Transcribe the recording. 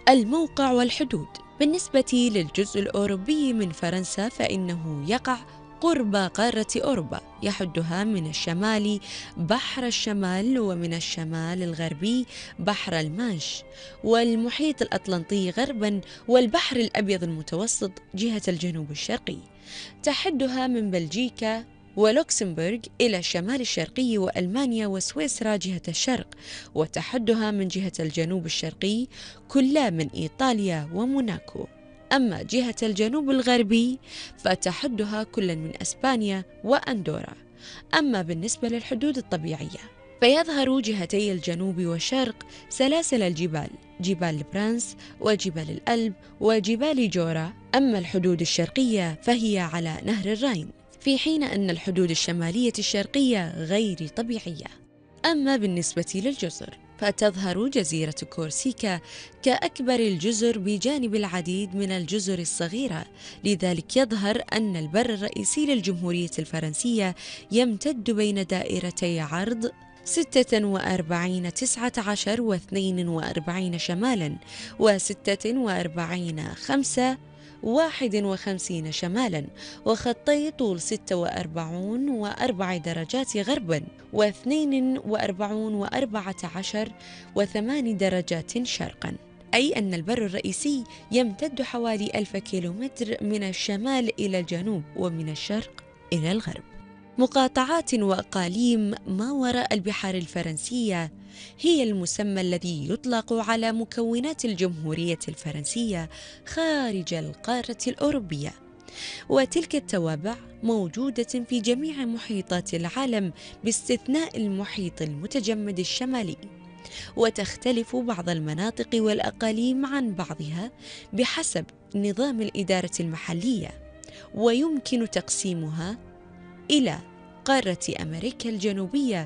الموقع والحدود. بالنسبة للجزء الأوروبي من فرنسا فإنه يقع قرب قارة أوروبا، يحدها من الشمال بحر الشمال، ومن الشمال الغربي بحر المانش، والمحيط الأطلنطي غرباً، والبحر الأبيض المتوسط جهة الجنوب الشرقي. تحدها من بلجيكا ولوكسمبورغ إلى الشمال الشرقي، وألمانيا وسويسرا جهة الشرق، وتحدها من جهة الجنوب الشرقي كلها من إيطاليا وموناكو. أما جهة الجنوب الغربي فتحدها كل من أسبانيا وأندورا. أما بالنسبة للحدود الطبيعية فيظهر جهتي الجنوب والشرق سلاسل الجبال، جبال البرانس وجبال الألب وجبال جورا. أما الحدود الشرقية فهي على نهر الراين، في حين أن الحدود الشمالية الشرقية غير طبيعية. أما بالنسبة للجزر فتظهر جزيرة كورسيكا كأكبر الجزر بجانب العديد من الجزر الصغيرة، لذلك يظهر أن البر الرئيسي للجمهورية الفرنسية يمتد بين دائرتي عرض 46 19 و42 شمالاً و46 5 51 شمالاً، وخطي طول 46 و4 درجات غرباً و42 و14 و8 درجات شرقاً، أي أن البر الرئيسي يمتد حوالي 1000 كيلومتر من الشمال إلى الجنوب، ومن الشرق إلى الغرب. مقاطعات وأقاليم ما وراء البحار الفرنسية هي المسمى الذي يطلق على مكونات الجمهورية الفرنسية خارج القارة الأوروبية، وتلك التوابع موجودة في جميع محيطات العالم باستثناء المحيط المتجمد الشمالي، وتختلف بعض المناطق والأقاليم عن بعضها بحسب نظام الإدارة المحلية، ويمكن تقسيمها إلى قارة أمريكا الجنوبية